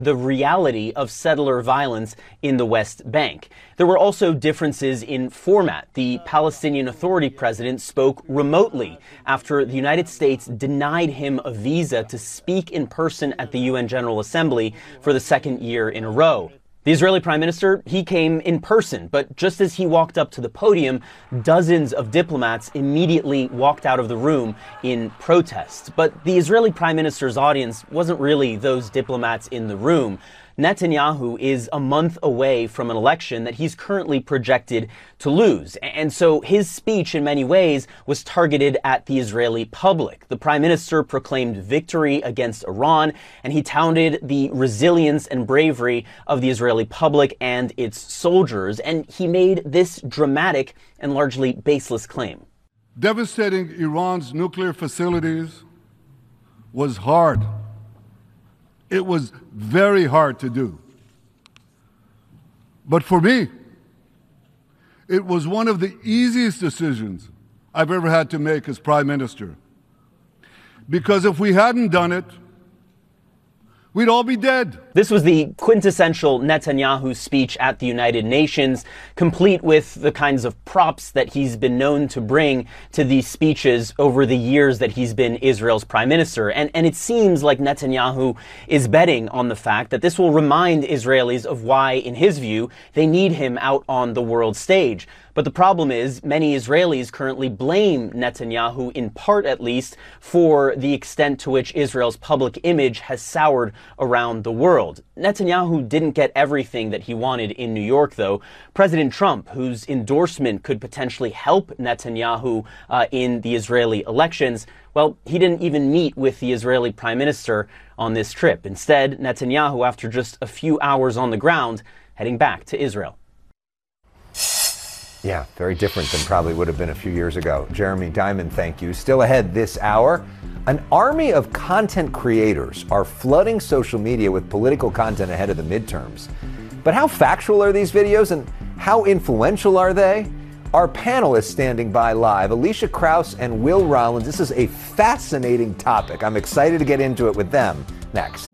the reality of settler violence in the West Bank. There were also differences in format. The Palestinian Authority president spoke remotely after the United States denied him a visa to speak in person at the UN General Assembly for the second year in a row. The Israeli prime minister, he came in person, but just as he walked up to the podium, dozens of diplomats immediately walked out of the room in protest. But the Israeli prime minister's audience wasn't really those diplomats in the room. Netanyahu is a month away from an election that he's currently projected to lose. And so his speech in many ways was targeted at the Israeli public. The prime minister proclaimed victory against Iran, and he touted the resilience and bravery of the Israeli public and its soldiers. And he made this dramatic and largely baseless claim. Devastating Iran's nuclear facilities was hard. It was very hard to do. But for me, it was one of the easiest decisions I've ever had to make as prime minister. Because if we hadn't done it, we'd all be dead. This was the quintessential Netanyahu speech at the United Nations, complete with the kinds of props that he's been known to bring to these speeches over the years that he's been Israel's prime minister. And it seems like Netanyahu is betting on the fact that this will remind Israelis of why, in his view, they need him out on the world stage. But the problem is, many Israelis currently blame Netanyahu, in part at least, for the extent to which Israel's public image has soured around the world. Netanyahu didn't get everything that he wanted in New York, though. President Trump, whose endorsement could potentially help Netanyahu in the Israeli elections, well, he didn't even meet with the Israeli prime minister on this trip. Instead, Netanyahu, after just a few hours on the ground, heading back to Israel. Yeah, very different than probably would have been a few years ago. Jeremy Diamond, thank you. Still ahead this hour, an army of content creators are flooding social media with political content ahead of the midterms. But how factual are these videos and how influential are they? Our panel is standing by live, Alicia Krause and Will Rollins. This is a fascinating topic. I'm excited to get into it with them next.